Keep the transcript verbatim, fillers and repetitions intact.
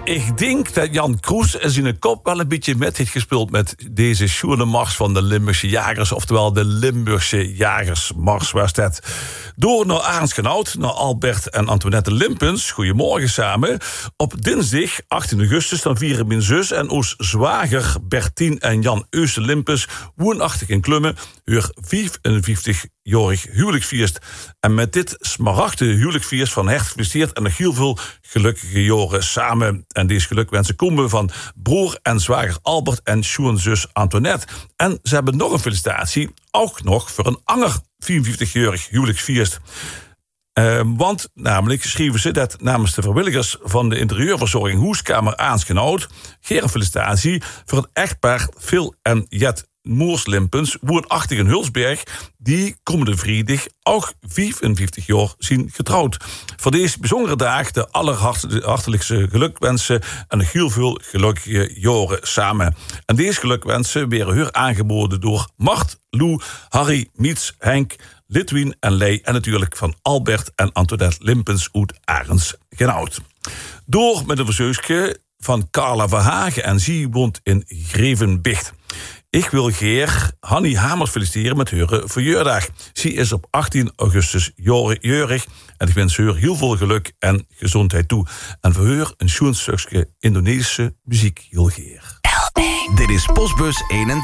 ik denk dat Jan Kroes in zijn kop wel een beetje met heeft gespeeld met deze Sjoernemars van de Limburgse Jagers, oftewel de Limburgse Jagersmars was dat. Door naar Arendsgenoud, naar Albert en Antoinette Limpens. Goedemorgen samen. Op dinsdag achttien augustus dan vieren mijn zus en ons zwager Bertien en Jan Euse Limpens woonachtig in Klummen hun vijfenvijftig-jarig huwelijksfeest. En met dit smaragde huwelijksfeest van hart gefeliciteerd en nog heel veel gelukkige jaren samen. En deze gelukwensen komen van broer en zwager Albert en schoonzus Antoinette. En ze hebben nog een felicitatie, ook nog voor een ander vijfenvijftig-jarig huwelijksfeest. Uh, want namelijk schreven ze dat namens de vrijwilligers van de interieurverzorging Hoeskamer Arendsgenoud geen felicitatie voor het echtpaar Phil en Jet Moers Limpens, woonachtig in Hulsberg, die komende vrijdag ook vijfenvijftig jaar zijn getrouwd. Voor deze bijzondere dag de allerhartelijkste gelukwensen en nog heel veel gelukkige jaren samen. En deze gelukwensen werden hier aangeboden door Mart, Lou, Harry, Miets, Henk, Litwin en Lei en natuurlijk van Albert en Antoinette Limpens uit Arendsgenoud. Door met een verzoekje van Carla Verhagen en zij woont in Grevenbicht. Ik wil Geer Hanny Hamers feliciteren met haar verjaardag. Ze is op achttien augustus jarig en ik wens haar heel veel geluk en gezondheid toe. En voor haar een schoon stukje Indonesische muziek, heel Geer. Dit is Postbus eenentwintig.